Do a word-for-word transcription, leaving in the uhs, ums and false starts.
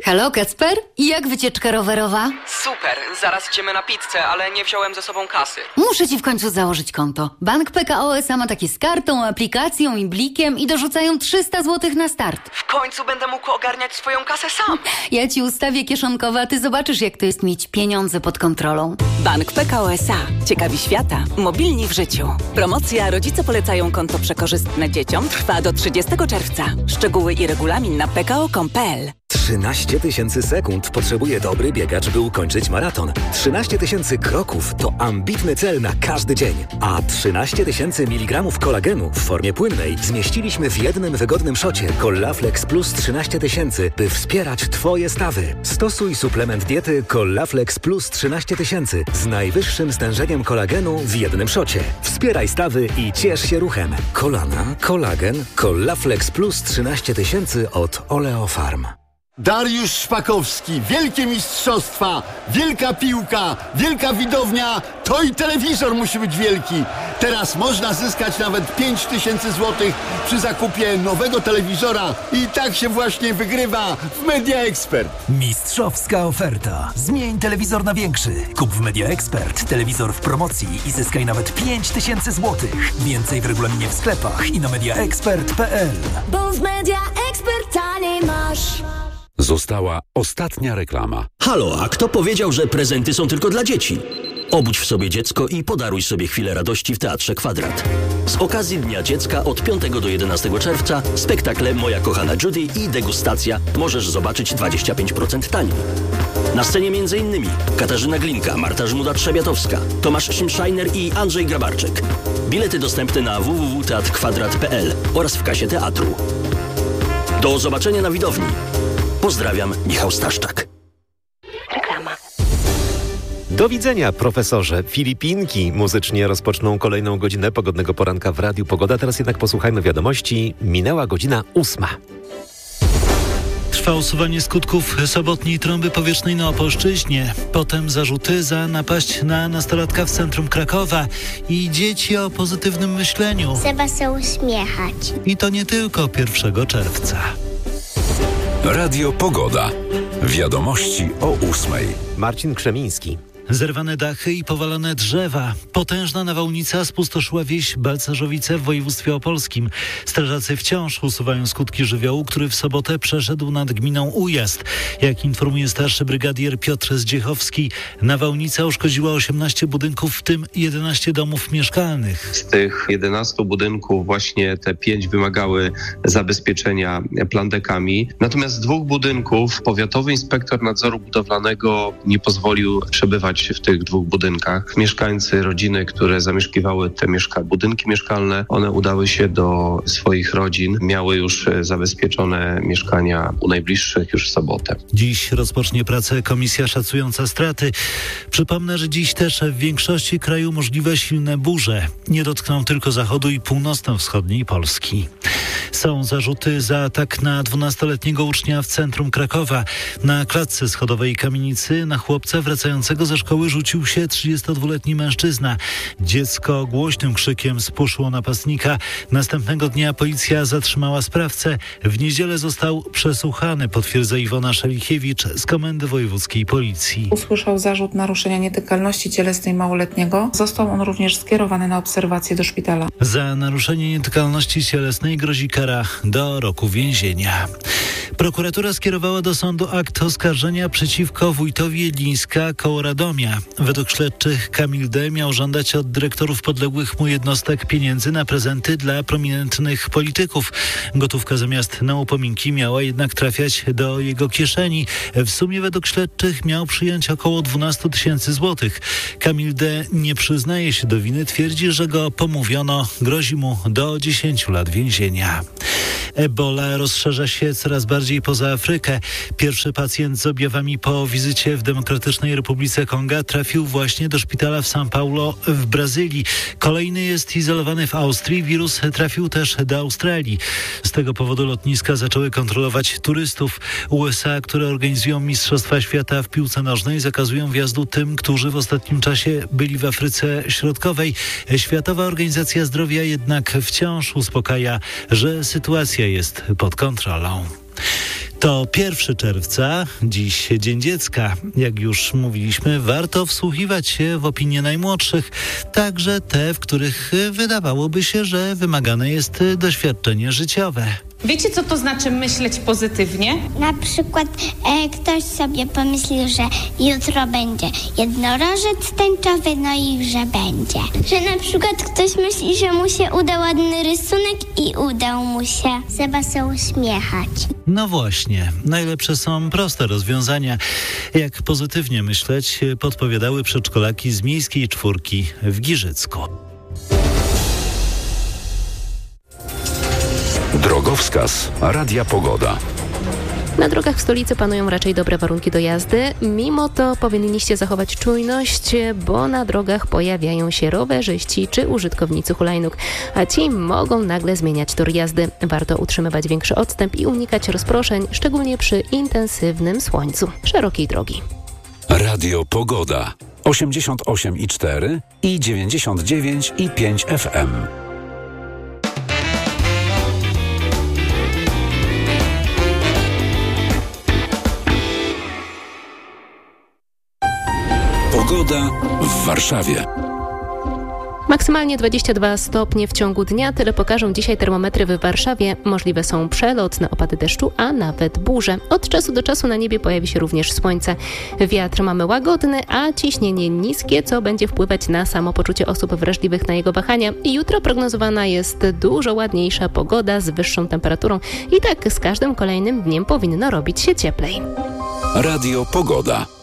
Halo, Kacper? Jak wycieczka rowerowa? Super, zaraz idziemy na pizzę, ale nie wziąłem ze sobą kasy. Muszę ci w końcu założyć konto. Bank P K O S A ma takie z kartą, aplikacją i blikiem i dorzucają trzysta złotych na start. W końcu będę mógł ogarniać swoją kasę sam. Ja ci ustawię kieszonkowe, a ty zobaczysz, jak to jest mieć pieniądze pod kontrolą. Bank P K O S A. Ciekawi świata. Mobilni w życiu. Promocja Rodzice polecają konto przekorzystne dzieciom trwa do trzydziestego czerwca. Szczegóły i regulamin na p k o kropka com kropka p l. trzynaście tysięcy sekund potrzebuje dobry biegacz, by ukończyć maraton. trzynaście tysięcy kroków to ambitny cel na każdy dzień. A trzynaście tysięcy miligramów kolagenu w formie płynnej zmieściliśmy w jednym wygodnym szocie Collaflex Plus trzynaście tysięcy, by wspierać Twoje stawy. Stosuj suplement diety Collaflex Plus trzynaście tysięcy z najwyższym stężeniem kolagenu w jednym szocie. Wspieraj stawy i ciesz się ruchem. Kolana, kolagen, Collaflex Plus trzynaście tysięcy od Oleofarm. Dariusz Szpakowski, wielkie mistrzostwa, wielka piłka, wielka widownia, to i telewizor musi być wielki. Teraz można zyskać nawet pięć tysięcy złotych przy zakupie nowego telewizora i tak się właśnie wygrywa w Media Expert. Mistrzowska oferta. Zmień telewizor na większy. Kup w Media Expert telewizor w promocji i zyskaj nawet pięć tysięcy złotych. Więcej w regulaminie w sklepach i na media expert kropka p l. Bo w Media Expert taniej masz. Została ostatnia reklama. Halo, a kto powiedział, że prezenty są tylko dla dzieci? Obudź w sobie dziecko i podaruj sobie chwilę radości w Teatrze Kwadrat. Z okazji Dnia Dziecka od piątego do jedenastego czerwca spektakle Moja kochana Judy i Degustacja możesz zobaczyć dwadzieścia pięć procent taniej. Na scenie m.in. Katarzyna Glinka, Marta Żmuda-Trzebiatowska, Tomasz Szymszajner i Andrzej Grabarczyk. Bilety dostępne na w w w kropka teatr kwadrat kropka p l oraz w kasie teatru. Do zobaczenia na widowni. Pozdrawiam, Michał Staszczak. Reklama. Do widzenia, profesorze. Filipinki muzycznie rozpoczną kolejną godzinę pogodnego poranka w Radiu Pogoda. Teraz jednak posłuchajmy wiadomości. Minęła godzina ósma. Trwa usuwanie skutków sobotniej trąby powietrznej na Opolszczyźnie. Potem zarzuty za napaść na nastolatka w centrum Krakowa i dzieci o pozytywnym myśleniu. Trzeba się uśmiechać. I to nie tylko pierwszego czerwca. Radio Pogoda. Wiadomości o ósmej. Marcin Krzemiński. Zerwane dachy i powalone drzewa. Potężna nawałnica spustoszyła wieś Balcerzowice w województwie opolskim. Strażacy wciąż usuwają skutki żywiołu, który w sobotę przeszedł nad gminą Ujazd. Jak informuje starszy brygadier Piotr Zdziechowski, nawałnica uszkodziła osiemnaście budynków, w tym jedenaście domów mieszkalnych. Z tych jedenastu budynków właśnie te pięć wymagały zabezpieczenia plandekami. Natomiast z dwóch budynków powiatowy inspektor nadzoru budowlanego nie pozwolił przebywać w tych dwóch budynkach. Mieszkańcy, rodziny, które zamieszkiwały te mieszka- budynki mieszkalne, one udały się do swoich rodzin, miały już zabezpieczone mieszkania u najbliższych już w sobotę. Dziś rozpocznie pracę komisja szacująca straty. Przypomnę, że dziś też w większości kraju możliwe silne burze. Nie dotkną tylko zachodu i północno-wschodniej Polski. Są zarzuty za atak na dwunastoletniego ucznia w centrum Krakowa. Na klatce schodowej kamienicy na chłopca wracającego ze szkoły rzucił się trzydziestodwuletni mężczyzna. Dziecko głośnym krzykiem spuszyło napastnika. Następnego dnia policja zatrzymała sprawcę. W niedzielę został przesłuchany, potwierdza Iwona Szelichiewicz z Komendy Wojewódzkiej Policji. Usłyszał zarzut naruszenia nietykalności cielesnej małoletniego. Został on również skierowany na obserwację do szpitala. Za naruszenie nietykalności cielesnej grozi kara do roku więzienia. Prokuratura skierowała do sądu akt oskarżenia przeciwko wójtowi Jedlińska koło Radomia. Według śledczych Kamil D. miał żądać od dyrektorów podległych mu jednostek pieniędzy na prezenty dla prominentnych polityków. Gotówka zamiast na upominki miała jednak trafiać do jego kieszeni. W sumie według śledczych miał przyjąć około dwanaście tysięcy złotych. Kamil D. nie przyznaje się do winy, twierdzi, że go pomówiono. Grozi mu do dziesięciu lat więzienia. Ebola rozszerza się coraz bardziej poza Afrykę. Pierwszy pacjent z objawami po wizycie w Demokratycznej Republice Konga trafił właśnie do szpitala w São Paulo w Brazylii. Kolejny jest izolowany w Austrii. Wirus trafił też do Australii. Z tego powodu lotniska zaczęły kontrolować turystów. U S A, które organizują Mistrzostwa Świata w piłce nożnej, zakazują wjazdu tym, którzy w ostatnim czasie byli w Afryce Środkowej. Światowa Organizacja Zdrowia jednak wciąż uspokaja, że sytuacja jest pod kontrolą. To pierwszego czerwca, dziś Dzień Dziecka. Jak już mówiliśmy, warto wsłuchiwać się w opinie najmłodszych, także te, w których wydawałoby się, że wymagane jest doświadczenie życiowe. Wiecie, co to znaczy myśleć pozytywnie? Na przykład e, ktoś sobie pomyśli, że jutro będzie jednorożec tęczowy, no i że będzie. Że na przykład ktoś myśli, że mu się uda ładny rysunek i udał mu się. Trzeba się uśmiechać. No właśnie, najlepsze są proste rozwiązania. Jak pozytywnie myśleć, podpowiadały przedszkolaki z Miejskiej Czwórki w Giżycku. Drogowskaz Radia Pogoda. Na drogach w stolicy panują raczej dobre warunki do jazdy. Mimo to powinniście zachować czujność, bo na drogach pojawiają się rowerzyści czy użytkownicy hulajnóg, a ci mogą nagle zmieniać tor jazdy. Warto utrzymywać większy odstęp i unikać rozproszeń, szczególnie przy intensywnym słońcu szerokiej drogi. Radio Pogoda. osiemdziesiąt osiem i cztery i dziewięćdziesiąt dziewięć i pięć F M. Pogoda w Warszawie. Maksymalnie dwadzieścia dwa stopnie w ciągu dnia. Tyle pokażą dzisiaj termometry w Warszawie. Możliwe są przelotne opady deszczu, a nawet burze. Od czasu do czasu na niebie pojawi się również słońce. Wiatr mamy łagodny, a ciśnienie niskie, co będzie wpływać na samopoczucie osób wrażliwych na jego wahania. Jutro prognozowana jest dużo ładniejsza pogoda z wyższą temperaturą. I tak z każdym kolejnym dniem powinno robić się cieplej. Radio Pogoda.